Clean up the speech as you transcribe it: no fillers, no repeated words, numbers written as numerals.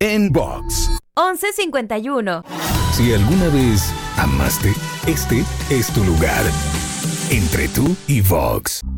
en Vox. 11:51. Si alguna vez amaste, este es tu lugar. Entre tú y Vox.